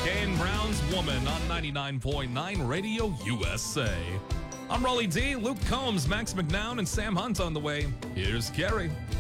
Kane Brown's Woman on 99.9 Radio USA. I'm Rolly D, Luke Combs, Max McNown, and Sam Hunt on the way. Here's Gary.